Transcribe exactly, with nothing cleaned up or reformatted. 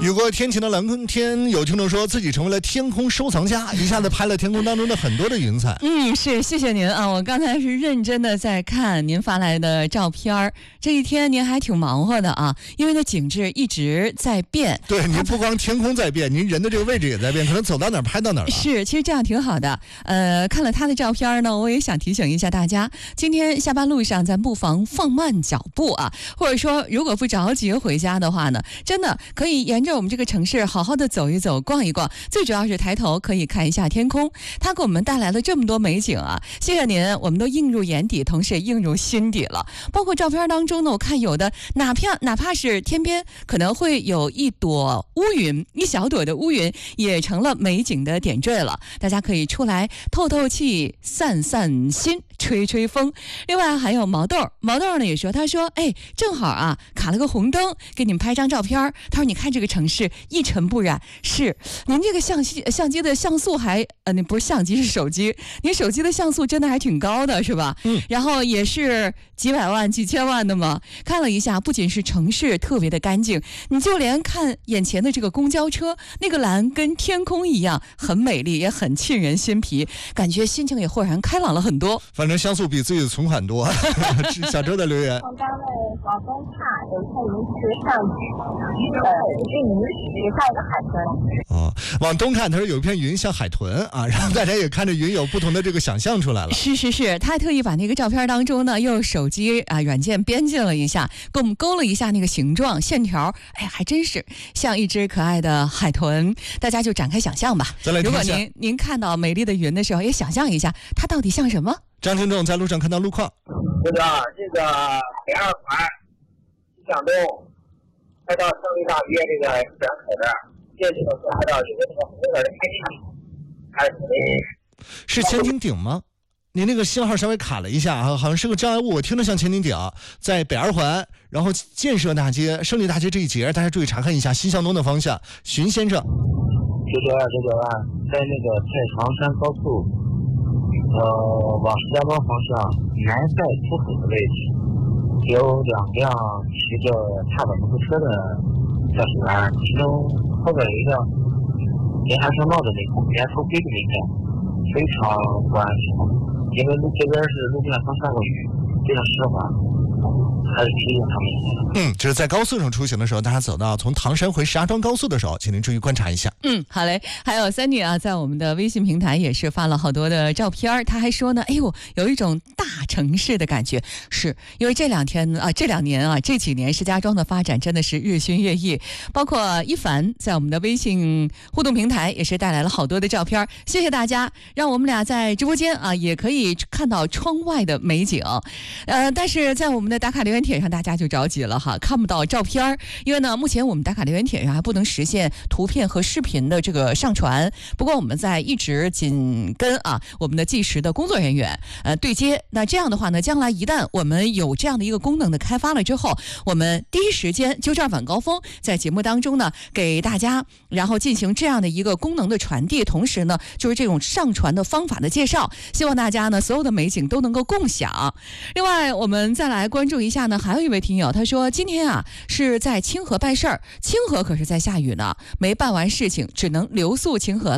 雨过天晴的蓝空天，有听众说自己成为了天空收藏家，一下子拍了天空当中的很多的云彩。 嗯，是，谢谢您啊！我刚才是认真的在看您发来的照片，这一天您还挺忙活的啊，因为呢景致一直在变。 对，您不光天空在变，您人的这个位置也在变，可能走到哪儿拍到哪儿了。 是，其实这样挺好的。呃，看了他的照片呢，我也想提醒一下大家，今天下班路上咱不妨放慢脚步啊，或者说如果不着急回家的话呢，真的可以沿着我们这个城市好好的走一走，逛一逛，最主要是抬头可以看一下天空，它给我们带来了这么多美景啊！谢谢您，我们都映入眼底，同时也映入心底了。包括照片当中呢，我看有的哪怕哪怕是天边可能会有一朵乌云，一小朵的乌云也成了美景的点缀了。大家可以出来透透气，散散心，吹吹风。另外还有毛豆，毛豆呢也说，他说，哎，正好啊，卡了个红灯，给你们拍张照片。他说，你看这个城市一尘不染。是，您这个相机相机的像素还呃，那不是相机是手机，您手机的像素真的还挺高的，是吧？ 嗯。 然后也是几百万、几千万的嘛。看了一下，不仅是城市特别的干净，你就连看眼前的这个公交车，那个蓝跟天空一样，很美丽，也很沁人心脾，感觉心情也豁然开朗了很多。 反正像素比自己的存款多。小周的留言。 从单位往东看，有一片云池上，呃，运营池像一个海豚。 哦，往东看，他说有一片云像海豚啊，然后大家也看着云有不同的这个想象出来了。 是是是，他还特意把那个照片当中呢，用手机啊软件编辑了一下，给我们勾了一下那个形状线条，哎，还真是像一只可爱的海豚。大家就展开想象吧。 再来听一下， 如果您您看到美丽的云的时候，也想象一下它到底像什么。 张听众在路上看到路况， 这个这个北二环向东开到胜利大街这个转口这儿，进去的时候看到有个那个红色的天顶，还是是千斤顶吗？你那个信号稍微卡了一下啊，好像是个障碍物，我听着像千斤顶，在北二环，然后建设大街、胜利大街这一节，大家注意查看一下西向东的方向。荀先生， 九九二九九二，在那个太常山高速，呃，往石家庄方向南赛出口的位置，有两辆骑着踏板摩托车的驾驶员，其中后边有一个连还声闹的那种，连头盔都没戴，非常不安全。因为路这边是路面刚下过雨，非常湿滑，还是提醒他们。 嗯，就是在高速上出行的时候，大家走到从唐山回石家庄高速的时候，请您注意观察一下。 嗯，好嘞。还有三女啊，在我们的微信平台也是发了好多的照片，她还说呢，哎呦，有一种大城市的感觉，是因为这两天啊，这两年啊，这几年石家庄的发展真的是日新月异，包括一凡在我们的微信互动平台也是带来了好多的照片，谢谢大家，让我们俩在直播间啊也可以看到窗外的美景。呃，但是在我们的打卡留言帖上，大家就着急了哈，看不到照片，因为呢，目前我们打卡留言帖上还不能实现图片和视频的这个上传。不过我们在一直紧跟啊我们的计时的工作人员呃对接。那这样的话呢，将来一旦我们有这样的一个功能的开发了之后，我们第一时间就这晚高峰在节目当中呢给大家，然后进行这样的一个功能的传递，同时呢就是这种上传的方法的介绍，希望大家呢所有的美景都能够共享。另外我们再来关注一下呢，还有一位听友他说，今天啊是在清河办事儿，清河可是在下雨呢，没办完事情只能留宿清河。